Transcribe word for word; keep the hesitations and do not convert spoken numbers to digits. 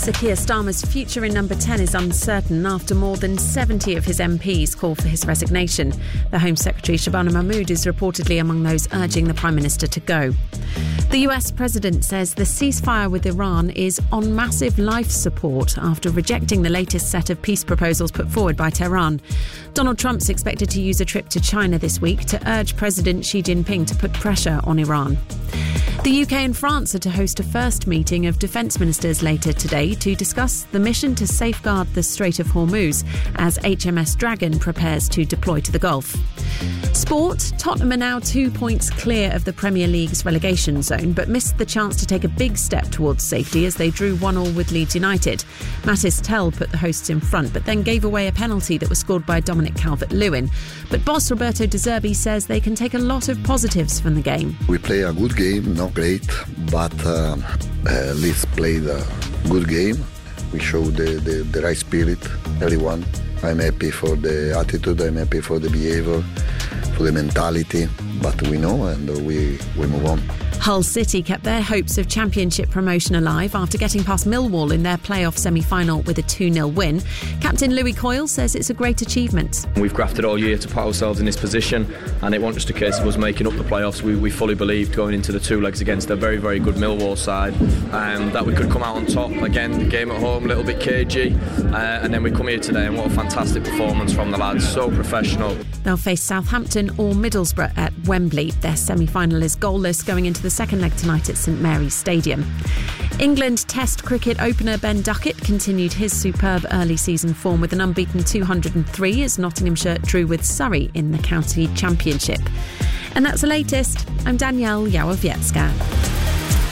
Sir Keir Starmer's future in number ten is uncertain after more than seventy of his M Ps call for his resignation. The Home Secretary Shabana Mahmood is reportedly among those urging the Prime Minister to go. The U S President says the ceasefire with Iran is on massive life support after rejecting the latest set of peace proposals put forward by Tehran. Donald Trump's expected to use a trip to China this week to urge President Xi Jinping to put pressure on Iran. The U K and France are to host a first meeting of defence ministers later today to discuss the mission to safeguard the Strait of Hormuz as H M S Dragon prepares to deploy to the Gulf. Sport, Tottenham are now two points clear of the Premier League's relegation zone, but missed the chance to take a big step towards safety as they drew one all with Leeds United. Mattis Tell put the hosts in front, but then gave away a penalty that was scored by Dominic Calvert-Lewin. But boss Roberto De Zerbi says they can take a lot of positives from the game. We play a good game, not great, but uh, uh, let's play the good game. We show the, the, the right spirit, everyone. I'm happy for the attitude, I'm happy for the behavior, for the mentality, but we know and we, we move on. Hull City kept their hopes of championship promotion alive after getting past Millwall in their playoff semi-final with a two nil win. Captain Louis Coyle says it's a great achievement. We've grafted all year to put ourselves in this position, and it wasn't just a case of us making up the playoffs. We, we fully believed going into the two legs against a very, very good Millwall side um, that we could come out on top. Again, the game at home, a little bit cagey, uh, and then we come here today and what a fantastic performance from the lads, so professional. They'll face Southampton or Middlesbrough at Wembley. Their semi-final is goalless going into the second leg tonight at St Mary's Stadium. England Test cricket opener Ben Duckett continued his superb early season form with an unbeaten two hundred three as Nottinghamshire drew with Surrey in the county championship. And that's the latest. I'm Danielle Yawowiecka.